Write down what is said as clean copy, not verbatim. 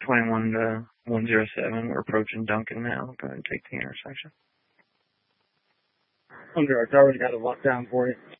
21 to 107. We're approaching Duncan now. Go ahead and take the intersection. Under, it's already got a lockdown for you.